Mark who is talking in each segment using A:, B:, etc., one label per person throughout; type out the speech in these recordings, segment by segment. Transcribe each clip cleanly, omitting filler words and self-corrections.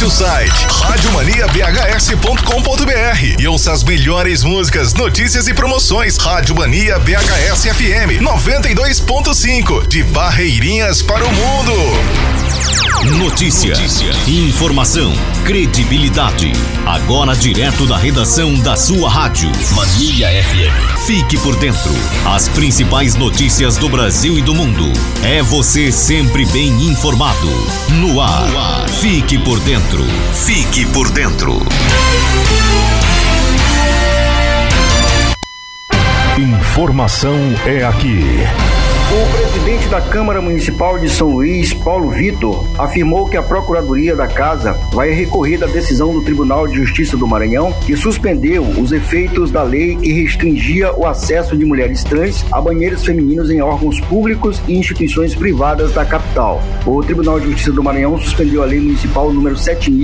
A: Acesse o site radiomaniabhs.com.br e ouça as melhores músicas, notícias e promoções. Rádio Mania BHS FM 92.5, de Barreirinhas para o mundo.
B: Notícia, informação, credibilidade. Agora direto da redação da sua rádio Mania FM. Fique por dentro. As principais notícias do Brasil e do mundo. É você sempre bem informado. No ar. Fique por dentro. Fique por dentro.
C: Informação é aqui.
D: O presidente da Câmara Municipal de São Luís, Paulo Vitor, afirmou que a Procuradoria da Casa vai recorrer da decisão do Tribunal de Justiça do Maranhão, que suspendeu os efeitos da lei que restringia o acesso de mulheres trans a banheiros femininos em órgãos públicos e instituições privadas da capital. O Tribunal de Justiça do Maranhão suspendeu a Lei Municipal número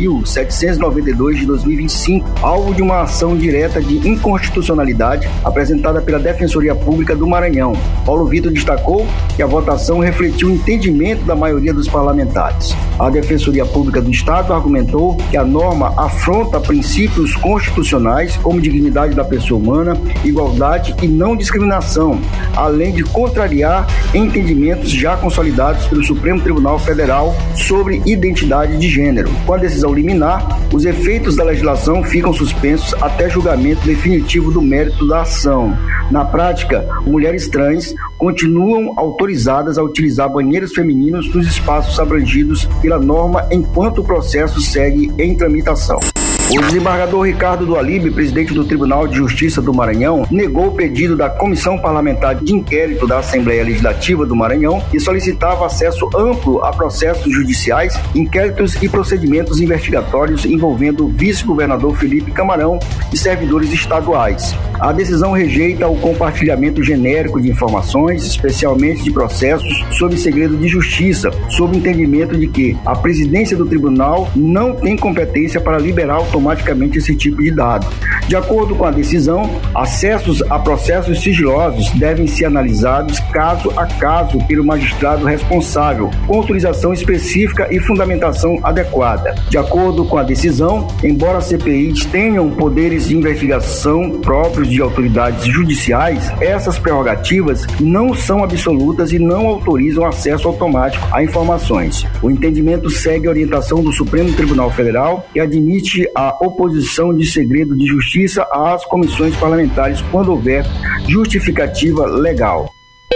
D: 7.792 de 2025, alvo de uma ação direta de inconstitucionalidade apresentada pela Defensoria Pública do Maranhão. Paulo Vitor destacou que a votação refletiu o entendimento da maioria dos parlamentares. A Defensoria Pública do Estado argumentou que a norma afronta princípios constitucionais como dignidade da pessoa humana, igualdade e não discriminação, além de contrariar entendimentos já consolidados pelo Supremo Tribunal Federal sobre identidade de gênero. Com a decisão liminar, os efeitos da legislação ficam suspensos até julgamento definitivo do mérito da ação. Na prática, mulheres trans continuam autorizadas a utilizar banheiros femininos nos espaços abrangidos pela norma enquanto o processo segue em tramitação. O desembargador Ricardo Dualib, presidente do Tribunal de Justiça do Maranhão, negou o pedido da Comissão Parlamentar de Inquérito da Assembleia Legislativa do Maranhão, que solicitava acesso amplo a processos judiciais, inquéritos e procedimentos investigatórios envolvendo o vice-governador Felipe Camarão e servidores estaduais. A decisão rejeita o compartilhamento genérico de informações, especialmente de processos sob segredo de justiça, sob entendimento de que a presidência do tribunal não tem competência para liberar automaticamente esse tipo de dado. De acordo com a decisão, acessos a processos sigilosos devem ser analisados caso a caso pelo magistrado responsável, com autorização específica e fundamentação adequada. De acordo com a decisão, embora CPIs tenham poderes de investigação próprios de autoridades judiciais, essas prerrogativas não são absolutas e não autorizam acesso automático a informações. O entendimento segue a orientação do Supremo Tribunal Federal, que admite a oposição de segredo de justiça às comissões parlamentares quando houver justificativa legal.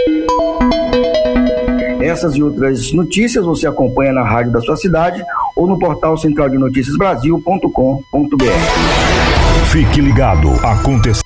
D: Essas e outras notícias você acompanha na rádio da sua cidade ou no portal centraldenoticiasbrasil.com.br.
C: Fique ligado, acontece.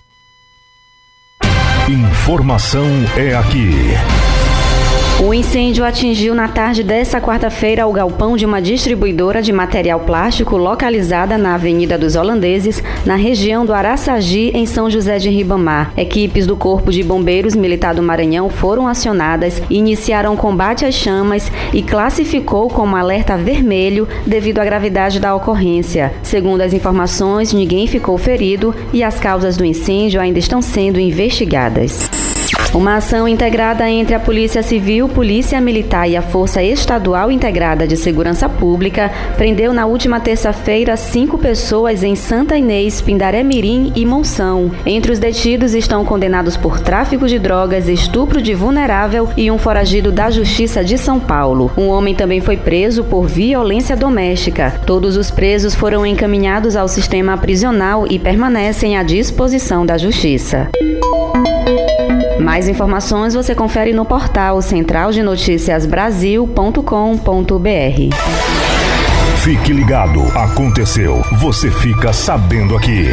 C: Informação é aqui.
E: O incêndio atingiu na tarde desta quarta-feira o galpão de uma distribuidora de material plástico localizada na Avenida dos Holandeses, na região do Araçagi, em São José de Ribamar. Equipes do Corpo de Bombeiros Militar do Maranhão foram acionadas e iniciaram combate às chamas e classificou como alerta vermelho devido à gravidade da ocorrência. Segundo as informações, ninguém ficou ferido e as causas do incêndio ainda estão sendo investigadas. Uma ação integrada entre a Polícia Civil, Polícia Militar e a Força Estadual Integrada de Segurança Pública prendeu na última terça-feira 5 pessoas em Santa Inês, Pindaré Mirim e Monção. Entre os detidos estão condenados por tráfico de drogas, estupro de vulnerável e um foragido da Justiça de São Paulo. Um homem também foi preso por violência doméstica. Todos os presos foram encaminhados ao sistema prisional e permanecem à disposição da Justiça. Mais informações você confere no portal centraldenoticiasbrasil.com.br.
C: Fique ligado, aconteceu, você fica sabendo aqui.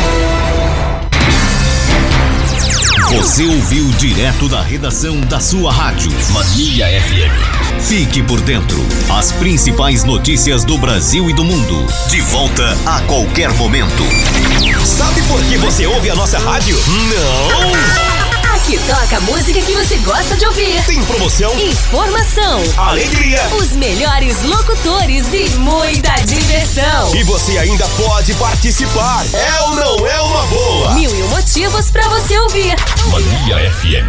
B: Você ouviu direto da redação da sua rádio Mania FM. Fique por dentro, as principais notícias do Brasil e do mundo. De volta a qualquer momento.
F: Sabe por que você ouve a nossa rádio? Não!
G: Aqui toca a música que você gosta de ouvir.
F: Tem promoção,
G: informação,
F: alegria,
G: os melhores locutores e muita diversão.
F: E você ainda pode participar. É ou não é uma boa?
G: 1001 motivos pra você ouvir.
F: Mania FM.